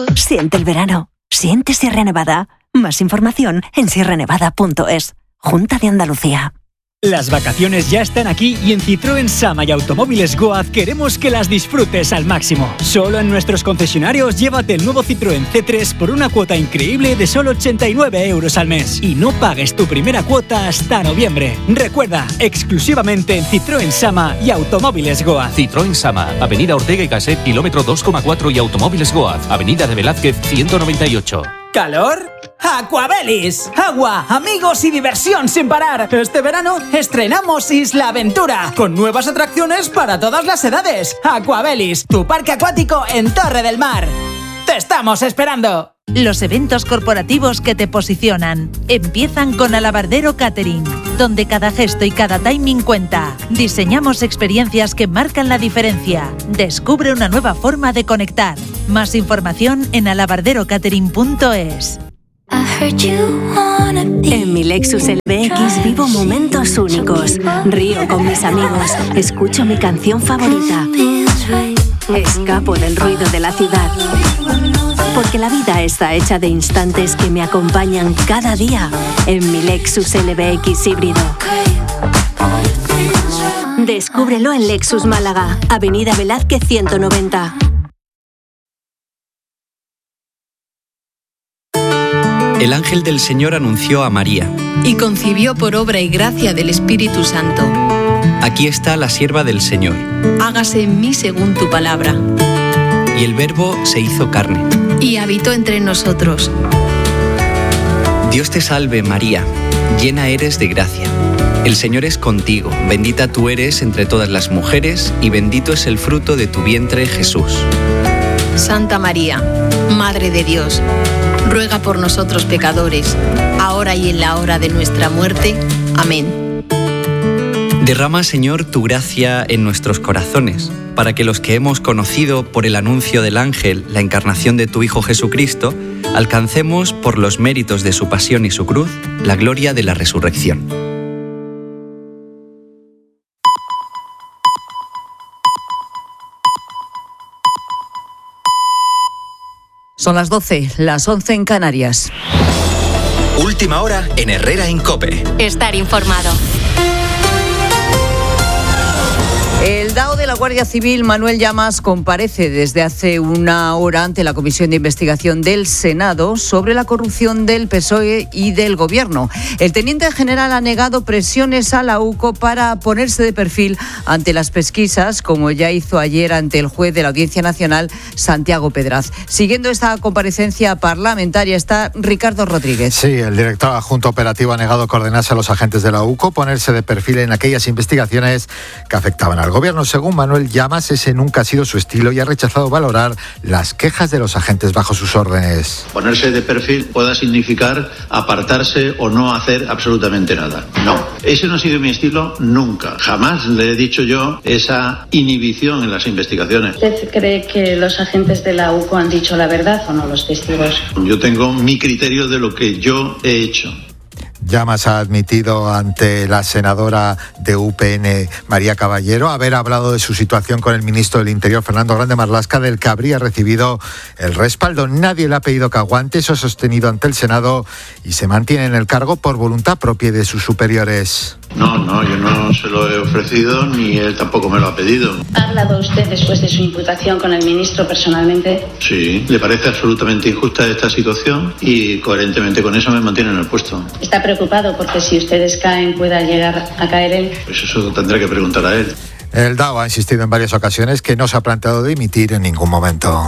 Siente el verano. Siente Sierra Nevada. Más información en sierranevada.es. Junta de Andalucía. Las vacaciones ya están aquí y en Citroën Sama y Automóviles Goaz queremos que las disfrutes al máximo. Solo en nuestros concesionarios llévate el nuevo Citroën C3 por una cuota increíble de solo 89 euros al mes. Y no pagues tu primera cuota hasta noviembre. Recuerda, exclusivamente en Citroën Sama y Automóviles Goaz. Citroën Sama, Avenida Ortega y Gasset, kilómetro 2,4 y Automóviles Goaz, Avenida de Velázquez 198. ¿Calor? ¡Aquabelis! Agua, amigos y diversión sin parar. Este verano estrenamos Isla Aventura, con nuevas atracciones para todas las edades. Aquabelis, tu parque acuático en Torre del Mar. ¡Te estamos esperando! Los eventos corporativos que te posicionan empiezan con Alabardero Catering, donde cada gesto y cada timing cuenta. Diseñamos experiencias que marcan la diferencia. Descubre una nueva forma de conectar. Más información en alabarderocatering.es. En mi Lexus LBX vivo momentos únicos. Río con mis amigos. Escucho mi canción favorita. Escapo del ruido de la ciudad. Porque la vida está hecha de instantes que me acompañan cada día en mi Lexus LBX híbrido. Descúbrelo en Lexus Málaga, Avenida Velázquez 190. El ángel del Señor anunció a María. Y concibió por obra y gracia del Espíritu Santo. Aquí está la sierva del Señor. Hágase en mí según tu palabra. Y el Verbo se hizo carne. Y habitó entre nosotros. Dios te salve, María, llena eres de gracia. El Señor es contigo, bendita tú eres entre todas las mujeres, y bendito es el fruto de tu vientre, Jesús. Santa María, Madre de Dios, ruega por nosotros pecadores, ahora y en la hora de nuestra muerte. Amén. Derrama, Señor, tu gracia en nuestros corazones, para que los que hemos conocido por el anuncio del ángel la encarnación de tu Hijo Jesucristo, alcancemos, por los méritos de su pasión y su cruz, la gloria de la resurrección. Son las 12, las 11 en Canarias. Última hora en Herrera en COPE. Estar informado. El DAO de la Guardia Civil, Manuel Llamas, comparece desde hace una hora ante la Comisión de Investigación del Senado sobre la corrupción del PSOE y del Gobierno. El teniente general ha negado presiones a la UCO para ponerse de perfil ante las pesquisas, como ya hizo ayer ante el juez de la Audiencia Nacional, Santiago Pedraz. Siguiendo esta comparecencia parlamentaria está Ricardo Rodríguez. Sí, el director adjunto operativo ha negado que ordenase a los agentes de la UCO ponerse de perfil en aquellas investigaciones que afectaban al Gobierno. Según Manuel Llamas, ese nunca ha sido su estilo y ha rechazado valorar las quejas de los agentes bajo sus órdenes. Ponerse de perfil pueda significar apartarse o no hacer absolutamente nada. No, ese no ha sido mi estilo nunca. Jamás le he dicho yo esa inhibición en las investigaciones. ¿Usted cree que los agentes de la UCO han dicho la verdad o no, los testigos? Yo tengo mi criterio de lo que yo he hecho. Llamas ha admitido ante la senadora de UPN, María Caballero, haber hablado de su situación con el ministro del Interior, Fernando Grande Marlaska, del que habría recibido el respaldo. Nadie le ha pedido que aguante, eso ha sostenido ante el Senado, y se mantiene en el cargo por voluntad propia de sus superiores. No, yo no se lo he ofrecido, ni él tampoco me lo ha pedido. ¿Ha hablado usted después de su imputación con el ministro personalmente? Sí, le parece absolutamente injusta esta situación y coherentemente con eso me mantiene en el puesto. ¿Está preocupado porque si ustedes caen pueda llegar a caer él? Pues eso tendré que preguntar a él. El DAO ha insistido en varias ocasiones que no se ha planteado dimitir en ningún momento.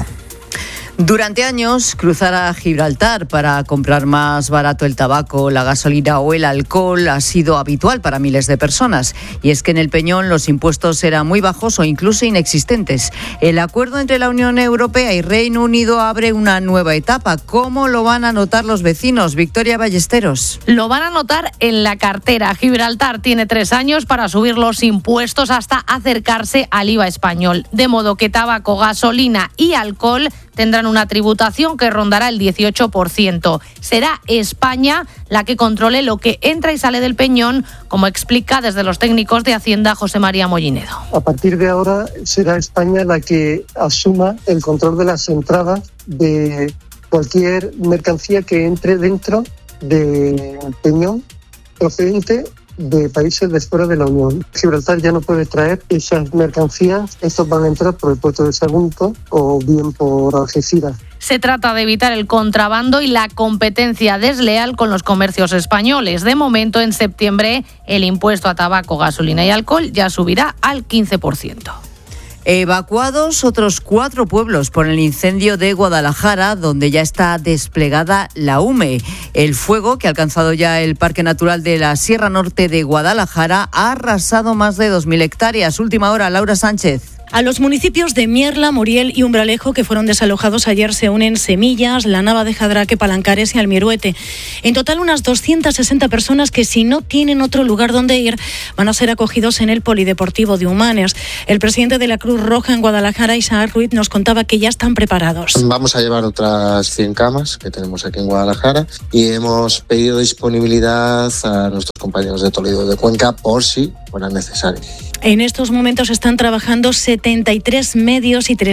Durante años, cruzar a Gibraltar para comprar más barato el tabaco, la gasolina o el alcohol ha sido habitual para miles de personas. Y es que en el Peñón los impuestos eran muy bajos o incluso inexistentes. El acuerdo entre la Unión Europea y Reino Unido abre una nueva etapa. ¿Cómo lo van a notar los vecinos? Victoria Ballesteros. Lo van a notar en la cartera. Gibraltar tiene 3 años para subir los impuestos hasta acercarse al IVA español. De modo que tabaco, gasolina y alcohol tendrán una tributación que rondará el 18%. Será España la que controle lo que entra y sale del Peñón, como explica desde los técnicos de Hacienda José María Mollinedo. A partir de ahora será España la que asuma el control de las entradas de cualquier mercancía que entre dentro de Peñón procedente de países de fuera de la Unión. Gibraltar ya no puede traer esas mercancías, estos van a entrar por el puerto de Sagunto o bien por Algeciras. Se trata de evitar el contrabando y la competencia desleal con los comercios españoles. De momento, en septiembre, el impuesto a tabaco, gasolina y alcohol ya subirá al 15%. Evacuados otros 4 pueblos por el incendio de Guadalajara, donde ya está desplegada la UME. El fuego, que ha alcanzado ya el Parque Natural de la Sierra Norte de Guadalajara, ha arrasado más de 2.000 hectáreas. Última hora, Laura Sánchez. A los municipios de Mierla, Muriel y Umbralejo, que fueron desalojados ayer, se unen Semillas, La Nava de Jadraque, Palancares y Almiruete. En total, unas 260 personas que, si no tienen otro lugar donde ir, van a ser acogidos en el Polideportivo de Humanes. El presidente de la Cruz Roja en Guadalajara, Isaac Ruiz, nos contaba que ya están preparados. Vamos a llevar otras 100 camas que tenemos aquí en Guadalajara y hemos pedido disponibilidad a nuestros compañeros de Toledo de Cuenca por si fuera necesario. En estos momentos están trabajando 73 medios y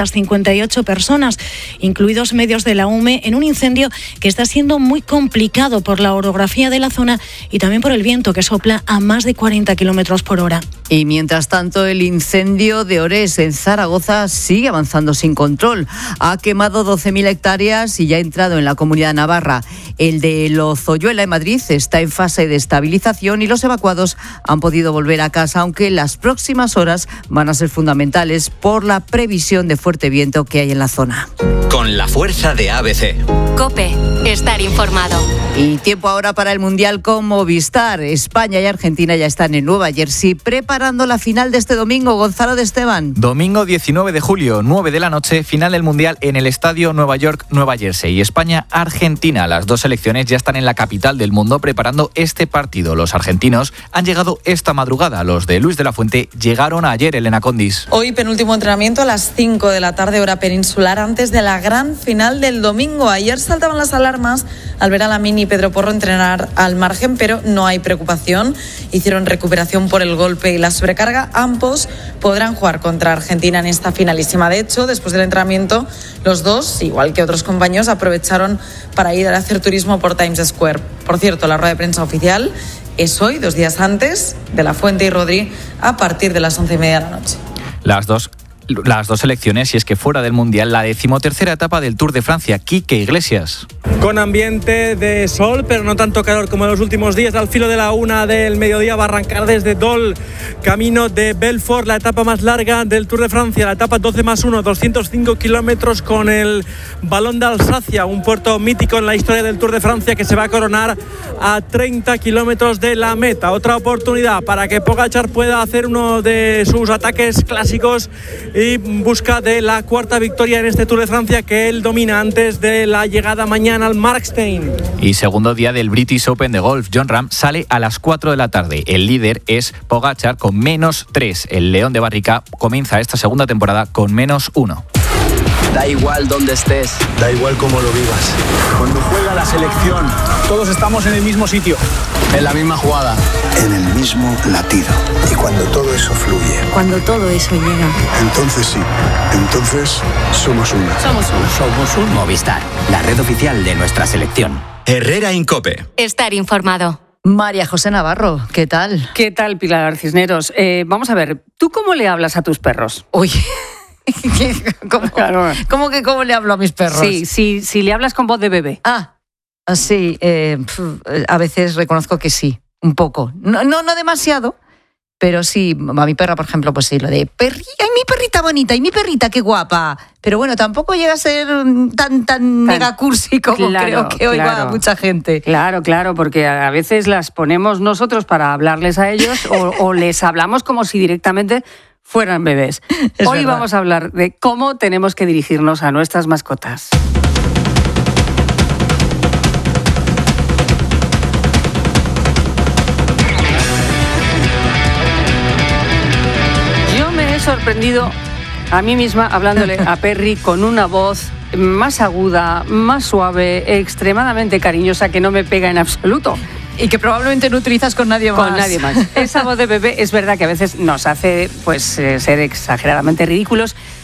358 personas, incluidos medios de la UME, en un incendio que está siendo muy complicado por la orografía de la zona y también por el viento que sopla a más de 40 kilómetros por hora. Y mientras tanto, el incendio de Orés en Zaragoza sigue avanzando sin control. Ha quemado 12.000 hectáreas y ya ha entrado en la Comunidad Navarra. El de Lozoyuela en Madrid está en fase de estabilización y los evacuados han podido volver a casa, aunque las próximas horas van a ser fundamentales por la previsión de fuerte viento que hay en la zona. Con la fuerza de ABC. COPE, estar informado. Y tiempo ahora para el Mundial con Movistar. España y Argentina ya están en Nueva Jersey preparando la final de este domingo. Gonzalo de Esteban. Domingo 19 de julio, 9 de la noche, final del Mundial en el Estadio Nueva York, Nueva Jersey. Y España-Argentina. Las dos selecciones ya están en la capital del mundo preparando este partido. Los argentinos han llegado esta madrugada. Los de Luis de la Fuente llegaron ayer, Elena Condis. Hoy penúltimo entrenamiento a las 5 de la tarde, hora peninsular, antes de la gran final del domingo. Ayer saltaban las alarmas al ver a Lamine y Pedro Porro entrenar al margen, pero no hay preocupación. Hicieron recuperación por el golpe y la sobrecarga. Ambos podrán jugar contra Argentina en esta finalísima. De hecho, después del entrenamiento, los dos, igual que otros compañeros, aprovecharon para ir a hacer turismo por Times Square. Por cierto, la rueda de prensa oficial es hoy, 2 días antes, de La Fuente y Rodri, a partir de las 11:30 de la noche. Las dos selecciones, y es que fuera del Mundial, la 13ª etapa del Tour de Francia. Quique Iglesias. Con ambiente de sol, pero no tanto calor como en los últimos días. Al filo de la 1 del mediodía va a arrancar desde Dol, camino de Belfort, la etapa más larga del Tour de Francia, la etapa 12+1, 205 kilómetros con el Balón de Alsacia, un puerto mítico en la historia del Tour de Francia que se va a coronar a 30 kilómetros de la meta. Otra oportunidad para que Pogačar pueda hacer uno de sus ataques clásicos y busca de la 4ª victoria en este Tour de Francia que él domina antes de la llegada mañana al Markstein. Y segundo día del British Open de golf. Jon Rahm sale a las 4 de la tarde. El líder es Pogačar con -3. El León de Barrica comienza esta segunda temporada con -1. Da igual dónde estés, da igual cómo lo vivas. Cuando juega la selección, todos estamos en el mismo sitio, en la misma jugada, en el mismo latido. Y cuando todo eso fluye, Cuando todo eso llega. entonces sí, entonces somos uno. Somos un Movistar, la red oficial de nuestra selección. Herrera Incope. Estar informado. María José Navarro, ¿qué tal? ¿Qué tal, Pilar Cisneros? Vamos a ver, ¿tú cómo le hablas a tus perros? Uy, ¿Cómo le hablo a mis perros? Sí, si le hablas con voz de bebé. Sí, a veces reconozco que sí, un poco. No demasiado, pero sí, a mi perra, por ejemplo, pues sí, lo de ¡ay, mi perrita bonita! ¡Y mi perrita qué guapa! Pero bueno, tampoco llega a ser tan mega cursi como creo que hoy va mucha gente. Claro, porque a veces las ponemos nosotros para hablarles a ellos o les hablamos como si directamente fueran bebés. Hoy vamos a hablar de cómo tenemos que dirigirnos a nuestras mascotas. Yo me he sorprendido a mí misma hablándole a Perry con una voz más aguda, más suave, extremadamente cariñosa, que no me pega en absoluto. Y que probablemente no utilizas con nadie más. Con nadie más. Esa voz de bebé es verdad que a veces nos hace ser exageradamente ridículos,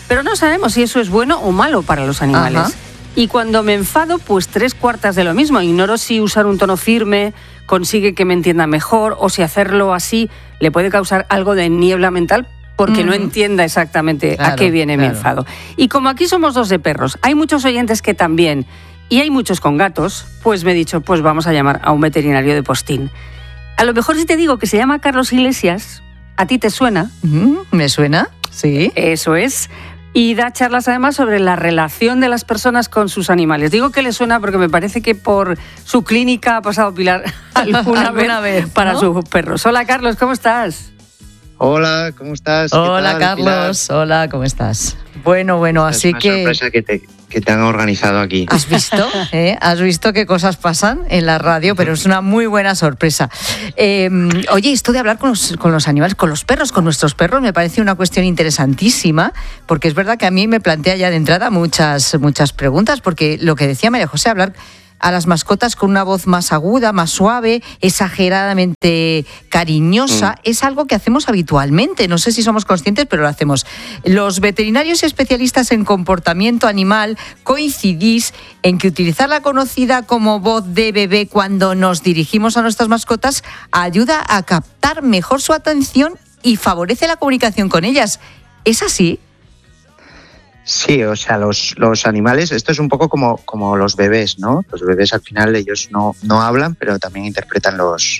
pero no sabemos si eso es bueno o malo para los animales. Ajá. Y cuando me enfado, pues 3/4 de lo mismo. Ignoro si usar un tono firme consigue que me entienda mejor o si hacerlo así le puede causar algo de niebla mental porque no entienda exactamente a qué viene mi enfado. Y como aquí somos 2 de perros, hay muchos oyentes que también, y hay muchos con gatos, pues me he dicho, pues vamos a llamar a un veterinario de postín. A lo mejor si te digo que se llama Carlos Iglesias, ¿a ti te suena? ¿Me suena? Sí. Eso es. Y da charlas además sobre la relación de las personas con sus animales. Digo que le suena porque me parece que por su clínica ha pasado Pilar alguna vez para sus perros. Hola Carlos, ¿cómo estás? Hola, ¿cómo estás? Hola Carlos, Pilar? Hola, ¿cómo estás? Bueno, así que... Es una sorpresa que te han organizado aquí. ¿Has visto? ¿Has visto qué cosas pasan en la radio? Pero es una muy buena sorpresa. Oye, esto de hablar con los animales, con los perros, con nuestros perros, me parece una cuestión interesantísima, porque es verdad que a mí me plantea ya de entrada muchas preguntas, porque lo que decía María José, hablar a las mascotas con una voz más aguda, más suave, exageradamente cariñosa, es algo que hacemos habitualmente. No sé si somos conscientes, pero lo hacemos. Los veterinarios y especialistas en comportamiento animal coincidís en que utilizar la conocida como voz de bebé cuando nos dirigimos a nuestras mascotas ayuda a captar mejor su atención y favorece la comunicación con ellas. ¿Es así? Sí, o sea, los animales, esto es un poco como los bebés, ¿no? Los bebés al final ellos no hablan, pero también interpretan los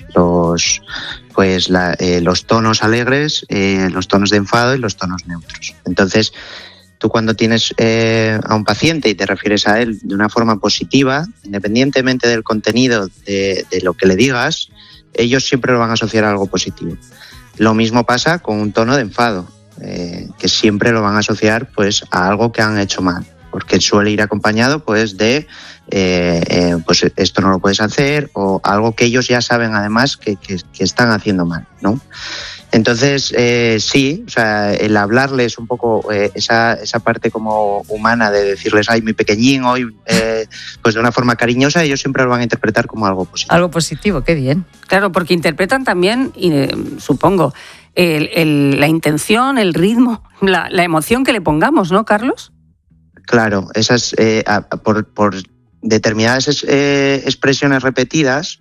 tonos alegres, los tonos de enfado y los tonos neutros. Entonces, tú cuando tienes a un paciente y te refieres a él de una forma positiva, independientemente del contenido de lo que le digas, ellos siempre lo van a asociar a algo positivo. Lo mismo pasa con un tono de enfado. Que siempre lo van a asociar pues a algo que han hecho mal, porque suele ir acompañado pues de pues esto no lo puedes hacer, o algo que ellos ya saben además que están haciendo mal, ¿no? Entonces sí, o sea, el hablarles un poco esa parte como humana de decirles ay mi pequeñín hoy pues de una forma cariñosa, ellos siempre lo van a interpretar como algo positivo. Algo positivo, qué bien. Claro, porque interpretan también, supongo, la intención, el ritmo, la emoción que le pongamos, ¿no, Carlos? Claro, esas por determinadas expresiones repetidas,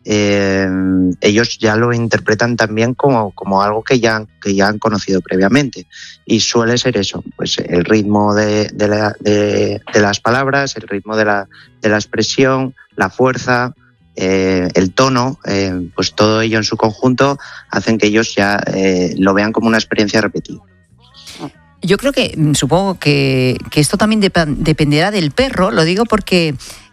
ellos ya lo interpretan también como algo que ya han conocido previamente, y suele ser eso, pues el ritmo de las palabras, el ritmo de la expresión, la fuerza, el tono, pues todo ello en su conjunto hacen que ellos ya lo vean como una experiencia repetida. Yo creo que, supongo que esto también dependerá del perro, lo digo porque,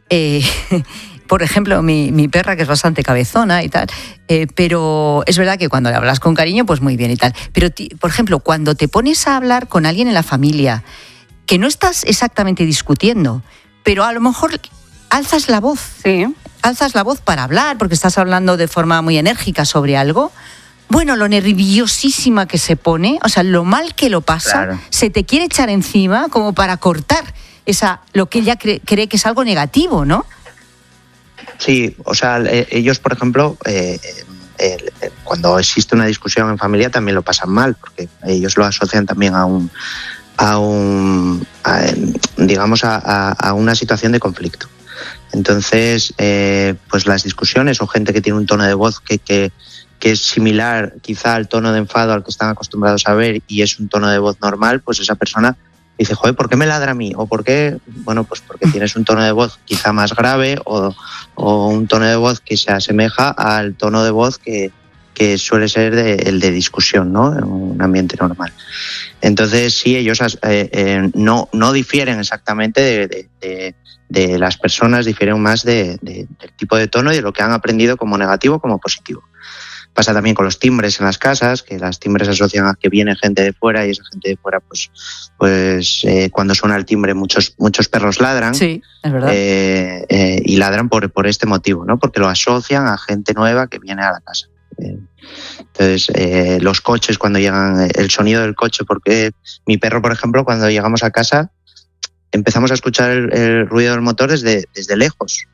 por ejemplo, mi perra, que es bastante cabezona y tal, pero es verdad que cuando le hablas con cariño, pues muy bien y tal. Pero, por ejemplo, cuando te pones a hablar con alguien en la familia, que no estás exactamente discutiendo, pero a lo mejor alzas la voz. Sí. Alzas la voz para hablar, porque estás hablando de forma muy enérgica sobre algo. Bueno, lo nerviosísima que se pone, o sea, lo mal que lo pasa, claro. Se te quiere echar encima como para cortar lo que ella cree que es algo negativo, ¿no? Sí, o sea, ellos, por ejemplo, cuando existe una discusión en familia también lo pasan mal, porque ellos lo asocian también a una situación de conflicto. Entonces, pues las discusiones o gente que tiene un tono de voz que es similar quizá al tono de enfado al que están acostumbrados a ver y es un tono de voz normal, pues esa persona dice, joder, ¿por qué me ladra a mí? ¿O por qué? Bueno, pues porque tienes un tono de voz quizá más grave o un tono de voz que se asemeja al tono de voz que suele ser el de discusión, ¿no? En un ambiente normal. Entonces, sí, ellos no difieren exactamente de las personas, difieren más del tipo de tono y de lo que han aprendido como negativo como positivo. Pasa también con los timbres en las casas, que las timbres asocian a que viene gente de fuera y esa gente de fuera, pues cuando suena el timbre muchos perros ladran. Sí, es verdad. Y ladran por este motivo, ¿no? Porque lo asocian a gente nueva que viene a la casa. Entonces, los coches cuando llegan, el sonido del coche, porque mi perro, por ejemplo, cuando llegamos a casa empezamos a escuchar el ruido del motor desde lejos.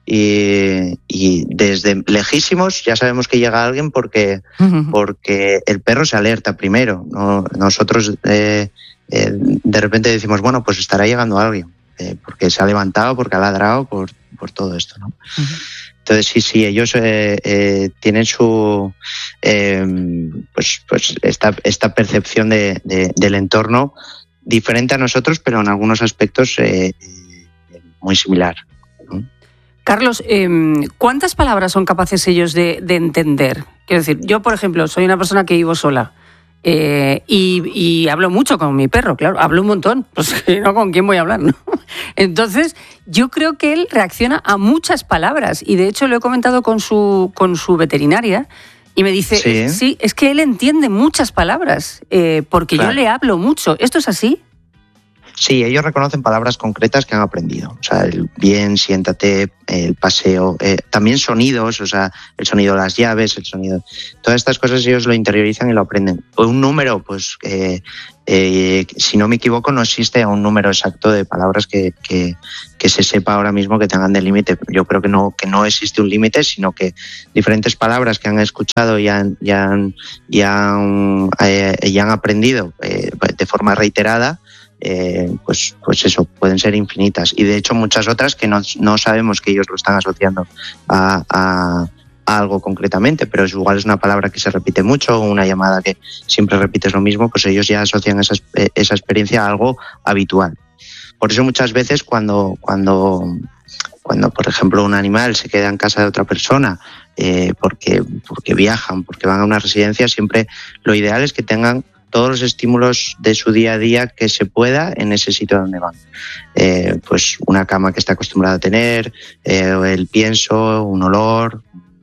Y desde lejísimos ya sabemos que llega alguien porque el perro se alerta primero, ¿no? Nosotros de repente decimos, bueno, pues estará llegando alguien, porque se ha levantado, porque ha ladrado, por todo esto, ¿no? Uh-huh. Entonces sí, ellos tienen su pues esta percepción del entorno diferente a nosotros, pero en algunos aspectos muy similar, ¿no? Carlos, ¿cuántas palabras son capaces ellos de entender? Quiero decir, yo, por ejemplo, soy una persona que vivo sola y hablo mucho con mi perro, claro, hablo un montón, pues no, ¿con quién voy a hablar, no? Entonces, yo creo que él reacciona a muchas palabras y, de hecho, lo he comentado con su veterinaria y me dice, sí, es que él entiende muchas palabras porque yo le hablo mucho. ¿Esto es así? Sí, ellos reconocen palabras concretas que han aprendido. O sea, el bien, siéntate, el paseo, también sonidos, o sea, el sonido de las llaves, el sonido... Todas estas cosas ellos lo interiorizan y lo aprenden. Un número, pues, si no me equivoco, no existe un número exacto de palabras que se sepa ahora mismo que tengan de límite. Yo creo que no existe un límite, sino que diferentes palabras que han escuchado y han aprendido de forma reiterada, pues eso, pueden ser infinitas. Y de hecho muchas otras que no sabemos que ellos lo están asociando a algo concretamente, pero igual es una palabra que se repite mucho o una llamada que siempre repites lo mismo, pues ellos ya asocian esa experiencia a algo habitual. Por eso muchas veces cuando por ejemplo un animal se queda en casa de otra persona porque viajan, porque van a una residencia, siempre lo ideal es que tengan todos los estímulos de su día a día que se pueda en ese sitio donde van. Pues una cama que está acostumbrada a tener, el pienso, un olor,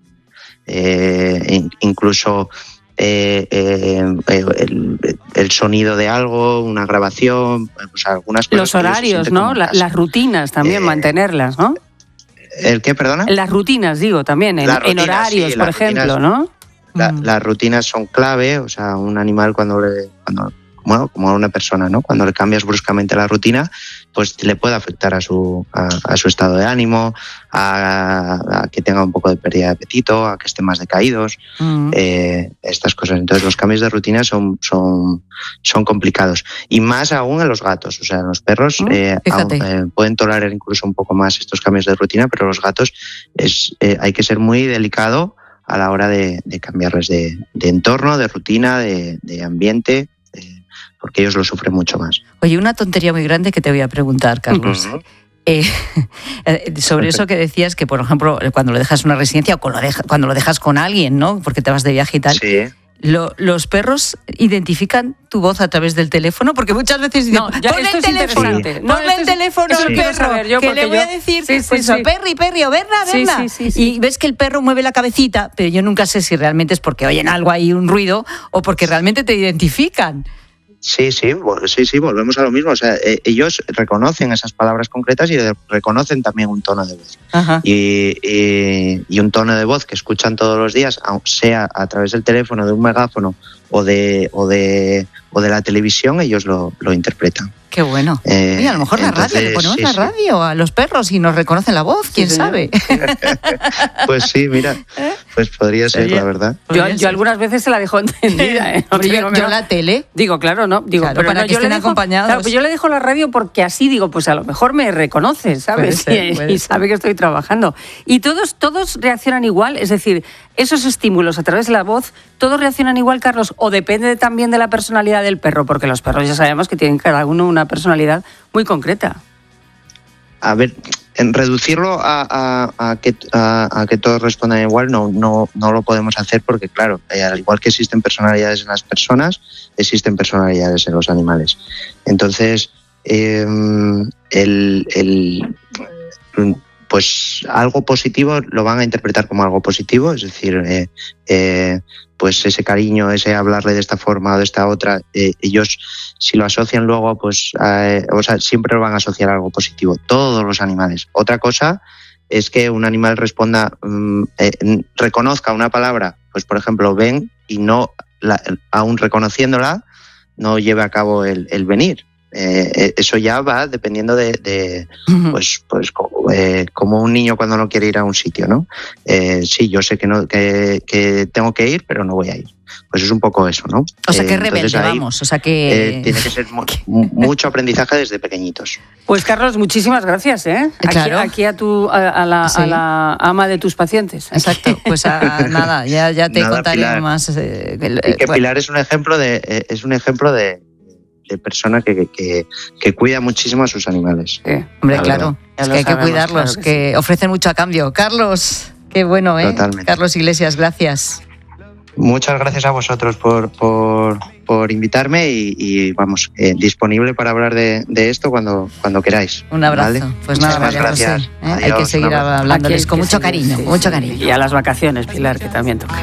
incluso el sonido de algo, una grabación, pues algunas cosas. Los horarios, ¿no? Las rutinas también, mantenerlas, ¿no? ¿El qué, perdona? Las rutinas, digo, también, en horarios, sí, por ejemplo, ¿no? Las rutinas son clave, o sea, un animal como a una persona, ¿no? Cuando le cambias bruscamente la rutina, pues le puede afectar a su estado de ánimo, a que tenga un poco de pérdida de apetito, a que esté más decaídos, estas cosas. Entonces los cambios de rutina son complicados. Y más aún en los gatos, o sea, en los perros pueden tolerar incluso un poco más estos cambios de rutina, pero los gatos hay que ser muy delicado a la hora de cambiarles de entorno, de rutina, de ambiente, porque ellos lo sufren mucho más. Oye, una tontería muy grande que te voy a preguntar, Carlos. Uh-huh. Sobre eso que decías, que por ejemplo, cuando lo dejas en una residencia o cuando lo dejas con alguien, ¿no? Porque te vas de viaje y tal. Sí. ¿Los perros identifican tu voz a través del teléfono? Porque muchas veces dicen, ponle el teléfono, ponle el teléfono al perro, que le voy a decir, Perry, o Berna. Sí. Y ves que el perro mueve la cabecita, pero yo nunca sé si realmente es porque oyen algo ahí, un ruido, o porque realmente te identifican. Sí, volvemos a lo mismo. O sea, ellos reconocen esas palabras concretas y reconocen también un tono de voz. Y un tono de voz que escuchan todos los días, sea a través del teléfono, de un megáfono o de la televisión, ellos lo interpretan. Qué bueno. Y a lo mejor entonces, la radio, le ponemos la radio a los perros y nos reconocen la voz, quién sabe. Pues sí, mira, pues podría ser, la verdad. Yo algunas veces se la dejo entendida. Yo la tele. Digo, claro, no. Digo, claro, pero para no, que estén acompañados. Claro, pues yo le dejo la radio porque así digo, pues a lo mejor me reconoce, ¿sabes? Y sabe que estoy trabajando. Y todos reaccionan igual, es decir, esos estímulos a través de la voz, ¿todos reaccionan igual, Carlos? ¿O depende también de la personalidad del perro? Porque los perros ya sabemos que tienen cada uno una personalidad muy concreta. A ver, en reducirlo a que todos respondan igual no lo podemos hacer porque, claro, al igual que existen personalidades en las personas, existen personalidades en los animales. Entonces, pues algo positivo lo van a interpretar como algo positivo, es decir, pues ese cariño, ese hablarle de esta forma o de esta otra, ellos si lo asocian luego, pues siempre lo van a asociar a algo positivo, todos los animales. Otra cosa es que un animal responda, reconozca una palabra, pues por ejemplo ven y no, aún reconociéndola, no lleve a cabo el venir. eso ya va dependiendo de como un niño cuando no quiere ir a un sitio, ¿no? Sí, yo sé que tengo que ir, pero no voy a ir. Pues es un poco eso, ¿no? O sea, que rebelde, vamos. O sea, que... tiene que ser mucho aprendizaje desde pequeñitos. Pues, Carlos, muchísimas gracias, ¿eh? Claro. Aquí a la ama de tus pacientes. Exacto. Pues nada, ya te contaré Pilar. Más. Pilar es un ejemplo de persona que cuida muchísimo a sus animales. Sí. Hombre, claro. Es que hay que cuidarlos, claro que ofrecen mucho a cambio. Carlos, qué bueno, ¿eh? Totalmente. Carlos Iglesias, gracias. Muchas gracias a vosotros por invitarme y vamos, disponible para hablar de esto cuando queráis. Un abrazo. ¿Vale? Pues nada, María José. Adiós, hay que seguir hablándoles con mucho cariño, mucho cariño. Y a las vacaciones, Pilar, que también toca.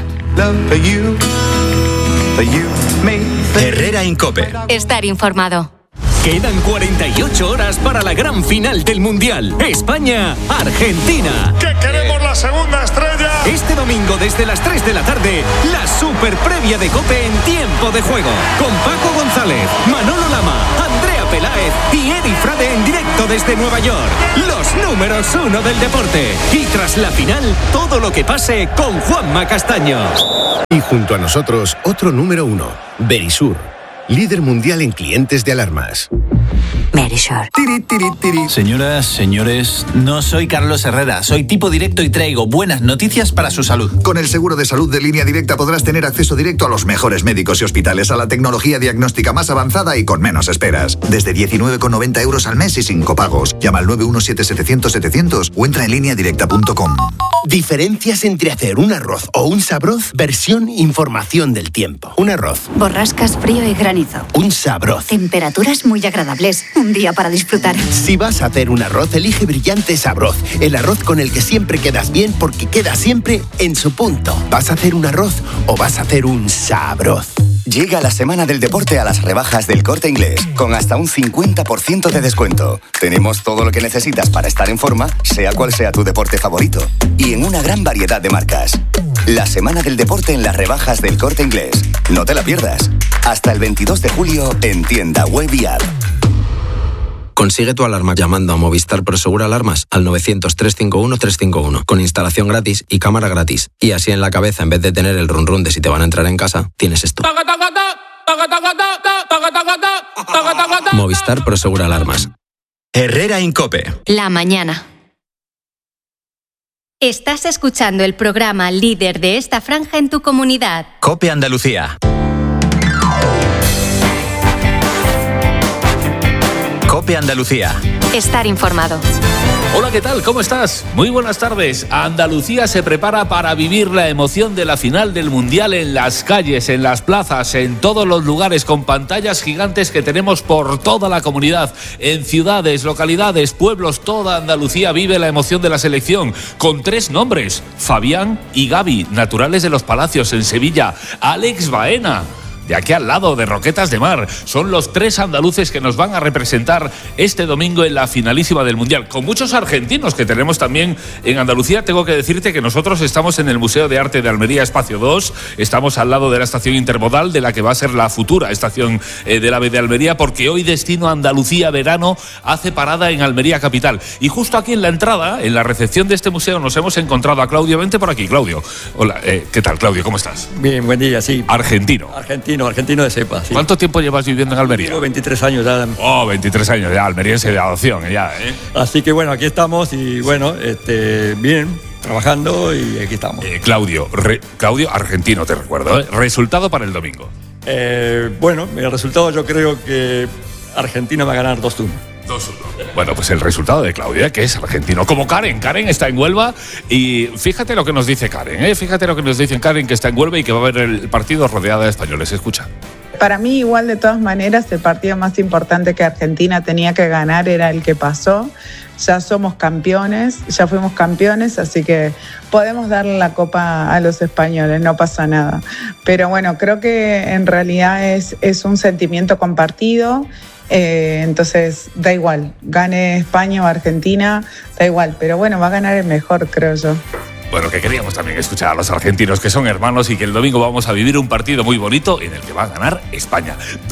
Herrera Incope. Estar informado. Quedan 48 horas para la gran final del Mundial. España-Argentina. ¡Que queremos la segunda estrella! Este domingo desde las 3 de la tarde, la super previa de COPE en tiempo de juego. Con Paco González, Manolo Lama, Andrea Peláez y Edi Frade en directo desde Nueva York. Los números 1 del deporte. Y tras la final, todo lo que pase con Juanma Castaño. Y junto a nosotros, otro número 1, Verisur. Líder mundial en clientes de alarmas. Verisur. Señoras, señores, no soy Carlos Herrera, soy tipo directo y traigo buenas noticias para su salud. Con el seguro de salud de Línea Directa podrás tener acceso directo a los mejores médicos y hospitales, a la tecnología diagnóstica más avanzada y con menos esperas. Desde 19,90 euros al mes y sin copagos. Llama al 917-700-700 o entra en lineadirecta.com. Diferencias entre hacer un arroz o un sabroz, versión información del tiempo. Un arroz. Borrascas, frío y granizo. Un sabroz. Temperaturas muy agradables. Un día para disfrutar. Si vas a hacer un arroz, elige Brillante Sabroz. El arroz con el que siempre quedas bien porque queda siempre en su punto. ¿Vas a hacer un arroz o vas a hacer un sabroz? Llega la semana del deporte a las rebajas del Corte Inglés, con hasta un 50% de descuento. Tenemos todo lo que necesitas para estar en forma, sea cual sea tu deporte favorito. Y en una gran variedad de marcas. La semana del deporte en las rebajas del Corte Inglés. No te la pierdas. Hasta el 22 de julio en tienda web y app. Consigue tu alarma llamando a Movistar Prosegur Alarmas al 900-351-351 con instalación gratis y cámara gratis. Y así en la cabeza, en vez de tener el run run de si te van a entrar en casa, tienes esto. Movistar Prosegur Alarmas. Herrera Incope. La mañana. Estás escuchando el programa líder de esta franja en tu comunidad. COPE Andalucía. COPE Andalucía. Estar informado. Hola, ¿qué tal? ¿Cómo estás? Muy buenas tardes. Andalucía se prepara para vivir la emoción de la final del Mundial en las calles, en las plazas, en todos los lugares, con pantallas gigantes que tenemos por toda la comunidad. En ciudades, localidades, pueblos, toda Andalucía vive la emoción de la selección, con 3 nombres: Fabián y Gaby, naturales de Los Palacios, en Sevilla. Alex Baena, de aquí al lado, de Roquetas de Mar. Son los 3 andaluces que nos van a representar este domingo en la finalísima del Mundial. Con muchos argentinos que tenemos también en Andalucía. Tengo que decirte que nosotros estamos en el Museo de Arte de Almería, Espacio 2. Estamos al lado de la estación intermodal, de la que va a ser la futura estación del AVE de Almería, porque hoy Destino Andalucía Verano hace parada en Almería capital. Y justo aquí en la entrada, en la recepción de este museo, nos hemos encontrado a Claudio. Vente por aquí, Claudio. Hola, ¿qué tal, Claudio? ¿Cómo estás? Bien, buen día, sí. Argentino de cepa, sí. ¿Cuánto tiempo llevas viviendo en Almería? Llevo 23 años ya. 23 años ya, almeriense de adopción, ya, ¿eh? Así que bueno, aquí estamos y bueno, bien, trabajando y aquí estamos. Claudio, argentino, te recuerdo, ¿eh? Resultado para el domingo. Bueno, el resultado yo creo que Argentina va a ganar 2-1. 2-1. Bueno, pues el resultado de Claudia, que es argentino. Como Karen está en Huelva y fíjate lo que nos dice Karen, ¿eh? Fíjate lo que nos dice Karen, que está en Huelva y que va a ver el partido rodeada de españoles. Escucha. Para mí, igual, de todas maneras, el partido más importante que Argentina tenía que ganar era el que pasó. Ya somos campeones, ya fuimos campeones, así que podemos darle la copa a los españoles, no pasa nada. Pero bueno, creo que en realidad es un sentimiento compartido. Entonces da igual, gane España o Argentina, da igual, pero bueno, va a ganar el mejor, creo yo. Bueno, que queríamos también escuchar a los argentinos, que son hermanos, y que el domingo vamos a vivir un partido muy bonito en el que va a ganar España.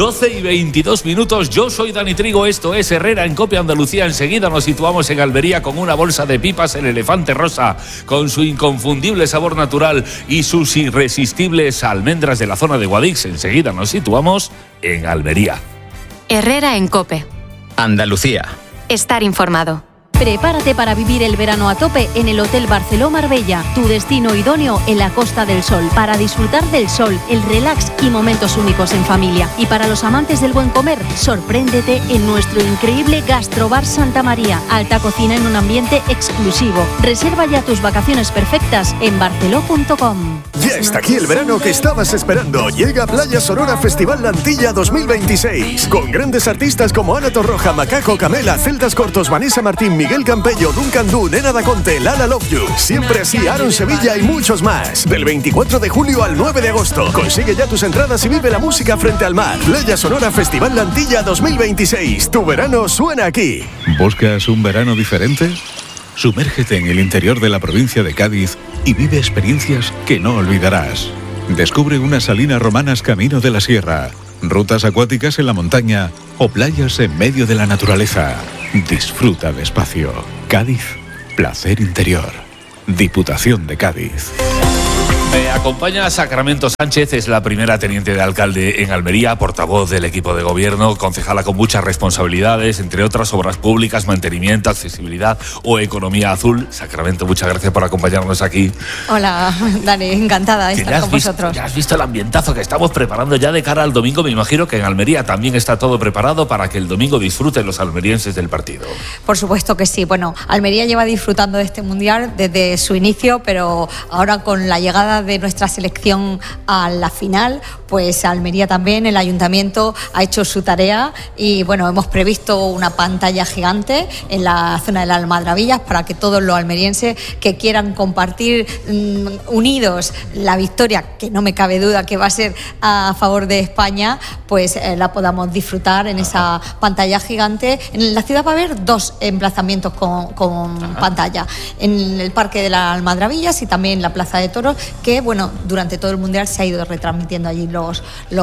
12:22. Yo soy Dani Trigo, esto es Herrera en COPE Andalucía. Enseguida nos situamos en Almería con una bolsa de pipas, el elefante rosa, con su inconfundible sabor natural y sus irresistibles almendras de la zona de Guadix. Enseguida nos situamos en Almería. Herrera en COPE Andalucía. Estar informado. Prepárate para vivir el verano a tope en el Hotel Barceló Marbella, tu destino idóneo en la Costa del Sol, para disfrutar del sol, el relax y momentos únicos en familia. Y para los amantes del buen comer, sorpréndete en nuestro increíble Gastrobar Santa María, alta cocina en un ambiente exclusivo. Reserva ya tus vacaciones perfectas en barceló.com. Ya está aquí el verano que estabas esperando. Llega Playa Sonora Festival La Antilla 2026, con grandes artistas como Ana Torroja, Macaco, Camela, Celtas Cortos, Vanessa Martín, Miguel Campello, Duncan Du, Nena Daconte, Lala Love You, Siempre Así, Aaron Sevilla y muchos más. Del 24 de julio al 9 de agosto. Consigue ya tus entradas y vive la música frente al mar. Playa Sonora Festival La Antilla 2026. Tu verano suena aquí. ¿Buscas un verano diferente? Sumérgete en el interior de la provincia de Cádiz y vive experiencias que no olvidarás. Descubre unas salinas romanas camino de la sierra, rutas acuáticas en la montaña o playas en medio de la naturaleza. Disfruta de espacio. Cádiz, placer interior. Diputación de Cádiz. Me acompaña Sacramento Sánchez, es la primera teniente de alcalde en Almería, portavoz del equipo de gobierno, concejala con muchas responsabilidades, entre otras obras públicas, mantenimiento, accesibilidad o economía azul. Sacramento, muchas gracias por acompañarnos aquí. Hola, Dani, encantada de estar con vosotros. Ya has visto el ambientazo que estamos preparando ya de cara al domingo. Me imagino que en Almería también está todo preparado para que el domingo disfruten los almerienses del partido. Por supuesto que sí. Bueno, Almería lleva disfrutando de este mundial desde su inicio, pero ahora con la llegada de nuestra selección a la final, pues Almería también, el ayuntamiento ha hecho su tarea y bueno, hemos previsto una pantalla gigante en la zona de las Almadrabillas para que todos los almerienses que quieran compartir unidos la victoria, que no me cabe duda que va a ser a favor de España, pues la podamos disfrutar en esa pantalla gigante. En la ciudad va a haber dos emplazamientos con pantalla, en el Parque de las Almadrabillas y también en la Plaza de Toros, que bueno, durante todo el mundial se ha ido retransmitiendo allí los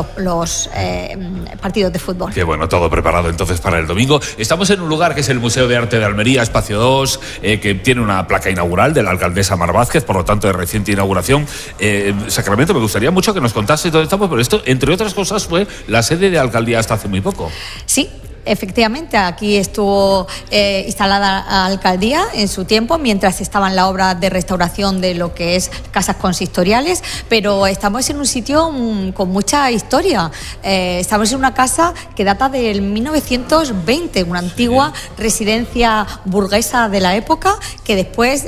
partidos de fútbol. Qué bueno, todo preparado entonces para el domingo. Estamos en un lugar que es el Museo de Arte de Almería, Espacio 2, que tiene una placa inaugural de la alcaldesa Mar Vázquez, por lo tanto de reciente inauguración. Sacramento, me gustaría mucho que nos contase dónde estamos, pero esto, entre otras cosas, fue la sede de alcaldía hasta hace muy poco. Sí. Efectivamente, aquí estuvo instalada la alcaldía en su tiempo, mientras estaba en la obra de restauración de lo que es casas consistoriales, pero estamos en un sitio con mucha historia. Estamos en una casa que data del 1920, una antigua residencia burguesa de la época, que después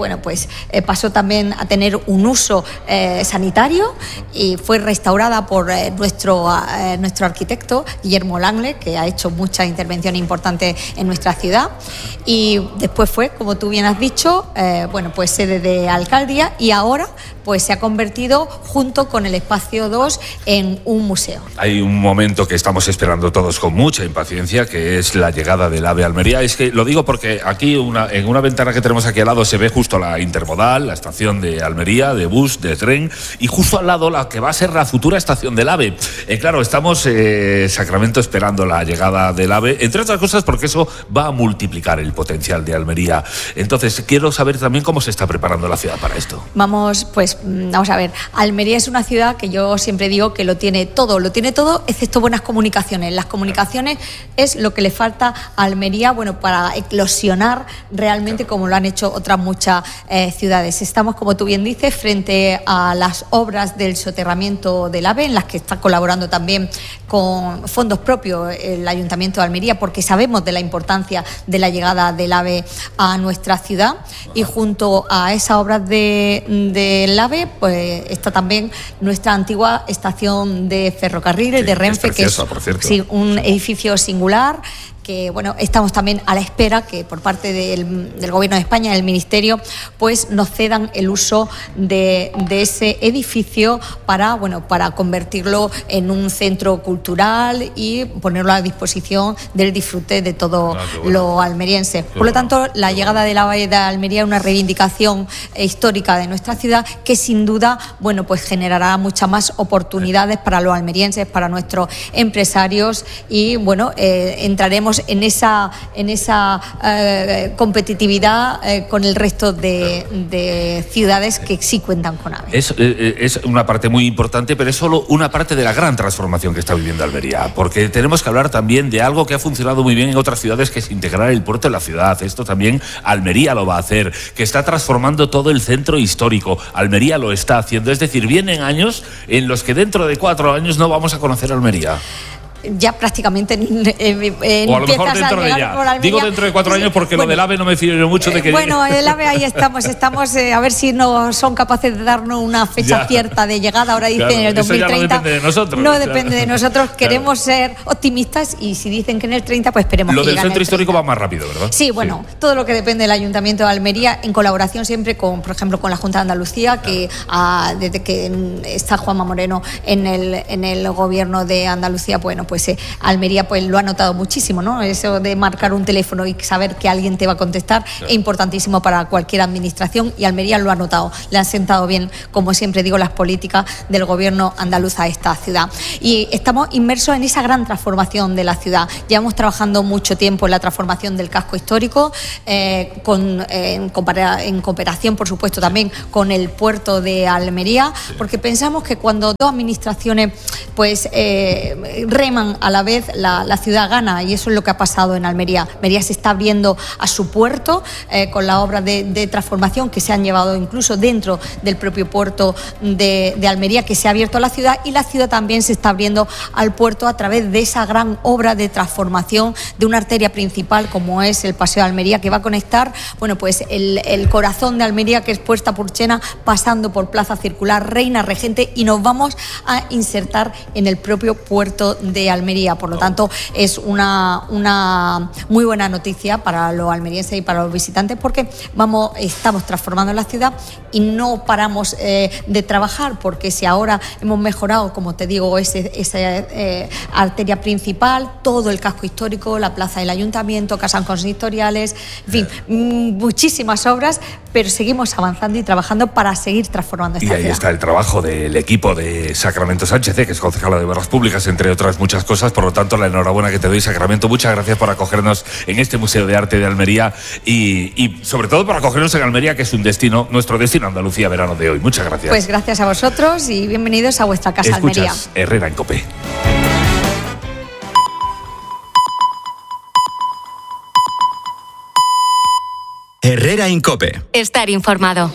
pasó también a tener un uso sanitario y fue restaurada por nuestro arquitecto Guillermo Langle, que ha hecho mucha intervención importante en nuestra ciudad, y después fue, como tú bien has dicho, pues sede de alcaldía, y ahora pues se ha convertido, junto con el Espacio 2, en un museo. Hay un momento que estamos esperando todos con mucha impaciencia, que es la llegada del AVE a Almería. Es que lo digo porque aquí en una ventana que tenemos aquí al lado se ve justo la intermodal, la estación de Almería, de bus, de tren, y justo al lado la que va a ser la futura estación del AVE. Claro, estamos, Sacramento, esperando la llegada del AVE, entre otras cosas porque eso va a multiplicar el potencial de Almería. Entonces, quiero saber también cómo se está preparando la ciudad para esto. Vamos a ver, Almería es una ciudad que yo siempre digo que lo tiene todo, excepto buenas comunicaciones. Las comunicaciones es lo que le falta a Almería, para eclosionar realmente, como lo han hecho otras muchas ciudades. Estamos, como tú bien dices, frente a las obras del soterramiento del AVE, en las que está colaborando también con fondos propios el Ayuntamiento de Almería, porque sabemos de la importancia de la llegada del AVE a nuestra ciudad, y junto a esas obras del AVE pues está también nuestra antigua estación de ferrocarriles, de Renfe, que es un edificio singular que bueno, estamos también a la espera que por parte del Gobierno de España, del Ministerio, pues nos cedan el uso de ese edificio para convertirlo en un centro cultural y ponerlo a disposición del disfrute de todo lo almeriense. Por lo tanto, la llegada de la Bahía de Almería es una reivindicación histórica de nuestra ciudad que sin duda, pues generará muchas más oportunidades para los almerienses, para nuestros empresarios y entraremos en esa competitividad con el resto de ciudades que sí cuentan con AVE. Es una parte muy importante, pero es solo una parte de la gran transformación que está viviendo Almería, porque tenemos que hablar también de algo que ha funcionado muy bien en otras ciudades, que es integrar el puerto en la ciudad. Esto también Almería lo va a hacer, que está transformando todo el centro histórico. Almería lo está haciendo, es decir, vienen años en los que dentro de 4 años no vamos a conocer Almería. Ya prácticamente o a lo mejor dentro de ya. Digo dentro de 4 años porque lo del AVE no me fío mucho de que... el AVE ahí estamos a ver si no son capaces de darnos una fecha cierta de llegada. Ahora dicen en el 2030. Eso ya no depende de nosotros. No depende de nosotros, queremos ser optimistas y si dicen que en el 30, pues esperemos que lo del lleguen centro histórico va más rápido, ¿verdad? Sí, todo lo que depende del Ayuntamiento de Almería, en colaboración siempre con, por ejemplo, con la Junta de Andalucía, que desde que está Juanma Moreno en el gobierno de Andalucía, Almería lo ha notado muchísimo, ¿no? Eso de marcar un teléfono y saber que alguien te va a contestar es importantísimo para cualquier administración y Almería lo ha notado. Le han sentado bien, como siempre digo, las políticas del gobierno andaluz a esta ciudad. Y estamos inmersos en esa gran transformación de la ciudad. Llevamos trabajando mucho tiempo en la transformación del casco histórico, en cooperación, por supuesto, también con el puerto de Almería, porque pensamos que cuando dos administraciones reman a la vez, la ciudad gana, y eso es lo que ha pasado en Almería. Almería se está abriendo a su puerto con la obra de transformación que se han llevado incluso dentro del propio puerto de Almería, que se ha abierto a la ciudad, y la ciudad también se está abriendo al puerto a través de esa gran obra de transformación de una arteria principal como es el Paseo de Almería, que va a conectar el corazón de Almería, que es Puerta Purchena, pasando por Plaza Circular, Reina Regente, y nos vamos a insertar en el propio puerto de Almería. Por lo tanto, es una muy buena noticia para los almerienses y para los visitantes, porque estamos transformando la ciudad y no paramos de trabajar, porque si ahora hemos mejorado, como te digo, esa arteria principal, todo el casco histórico, la plaza del Ayuntamiento, casas consistoriales, en fin, muchísimas obras, pero seguimos avanzando y trabajando para seguir transformando esta ciudad. Y ahí está el trabajo del equipo de Sacramento Sánchez, que es concejala de Obras Públicas, entre otras muchas cosas. Por lo tanto, la enhorabuena que te doy, Sacramento. Muchas gracias por acogernos en este Museo de Arte de Almería y sobre todo por acogernos en Almería, que es nuestro destino Andalucía verano de hoy. Muchas gracias. Pues gracias a vosotros y bienvenidos a vuestra casa. Escuchas Almería. Herrera en COPE. Herrera en COPE. Estar informado.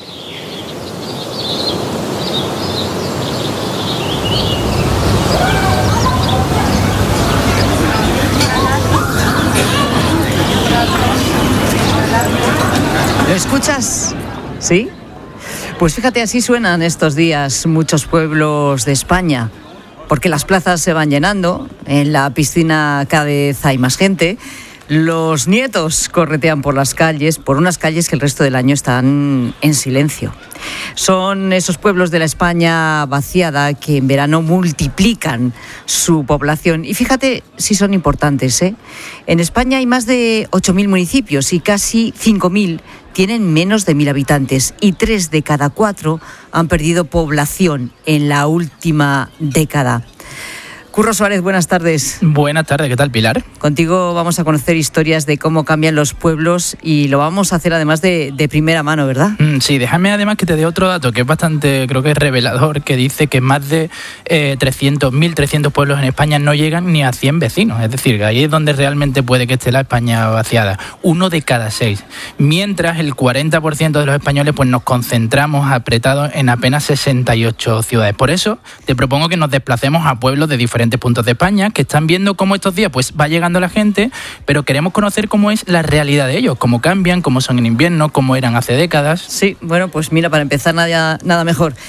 ¿Lo escuchas? ¿Sí? Pues fíjate, así suenan estos días muchos pueblos de España, porque las plazas se van llenando, en la piscina cada vez hay más gente, los nietos corretean por las calles, por unas calles que el resto del año están en silencio. Son esos pueblos de la España vaciada que en verano multiplican su población. Y fíjate si son importantes, ¿eh? En España hay más de 8.000 municipios y casi 5.000 tienen menos de 1.000 habitantes. Y 3 de cada 4 han perdido población en la última década. Curro Suárez, buenas tardes. Buenas tardes, ¿qué tal, Pilar? Contigo vamos a conocer historias de cómo cambian los pueblos y lo vamos a hacer además de primera mano, ¿verdad? Sí, déjame además que te dé otro dato que es bastante, creo que es revelador, que dice que más de 1.300 pueblos en España no llegan ni a 100 vecinos. Es decir, que ahí es donde realmente puede que esté la España vaciada. 1 de cada 6. Mientras el 40% de los españoles pues nos concentramos apretados en apenas 68 ciudades. Por eso te propongo que nos desplacemos a pueblos de diferentes puntos de España que están viendo cómo estos días pues va llegando la gente, pero queremos conocer cómo es la realidad de ellos, cómo cambian, cómo son en invierno, cómo eran hace décadas. Sí, bueno, pues mira, para empezar nada mejor.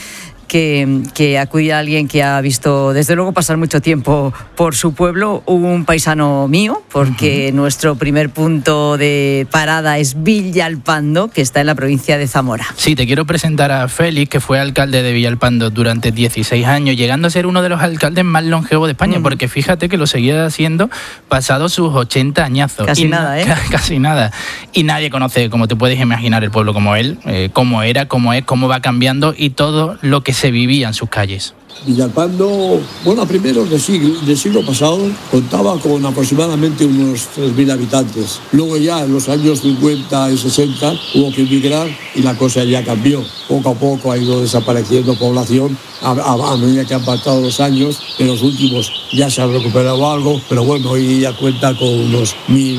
que acude a alguien que ha visto, desde luego, pasar mucho tiempo por su pueblo, un paisano mío, porque nuestro primer punto de parada es Villalpando, que está en la provincia de Zamora. Sí, te quiero presentar a Félix, que fue alcalde de Villalpando durante 16 años, llegando a ser uno de los alcaldes más longevos de España, porque fíjate que lo seguía haciendo pasados sus 80 añazos. Casi nada, ¿eh? Casi nada. Y nadie conoce, como te puedes imaginar, el pueblo como él, cómo era, cómo es, cómo va cambiando y todo lo que se vivía en sus calles. Villalpando, bueno, a primeros del siglo pasado contaba con aproximadamente unos 3.000 habitantes. Luego ya en los años 50 y 60 hubo que emigrar y la cosa ya cambió. Poco a poco ha ido desapareciendo población a medida que han pasado los años. En los últimos ya se ha recuperado algo, pero bueno, hoy ya cuenta con unos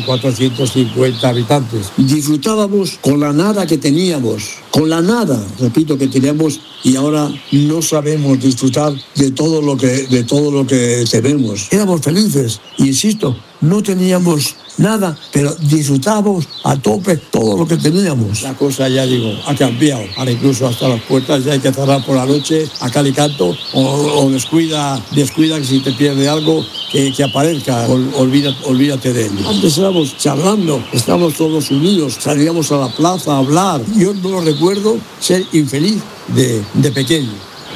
1.450 habitantes. Disfrutábamos con la nada que teníamos, con la nada, repito, que teníamos, y ahora no sabemos disfrutar de todo lo que tenemos. Éramos felices, insisto, no teníamos nada, pero disfrutábamos a tope todo lo que teníamos. La cosa, ya digo, ha cambiado. Ahora incluso hasta las puertas ya hay que cerrar por la noche a cal y canto, o descuida que si te pierde algo que aparezca, olvídate de él. Antes estábamos charlando, estábamos todos unidos, salíamos a la plaza a hablar. Yo no lo recuerdo ser infeliz de pequeño.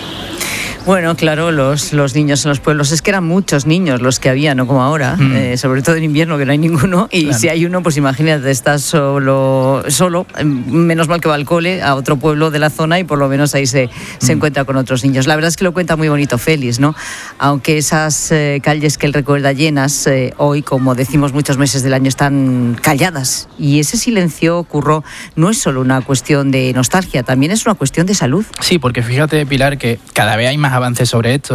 Bueno, claro, los niños en los pueblos, es que eran muchos niños los que había, no como ahora, sobre todo en invierno, que no hay ninguno, y claro, si hay uno, pues imagínate, estás solo, menos mal que va al cole a otro pueblo de la zona y por lo menos ahí se encuentra con otros niños. La verdad es que lo cuenta muy bonito Félix, ¿no? Aunque esas calles que él recuerda llenas, hoy, como decimos, muchos meses del año están calladas, y ese silencio, Curro, no es solo una cuestión de nostalgia, también es una cuestión de salud. Sí, porque fíjate, Pilar, que cada vez hay más avances sobre esto.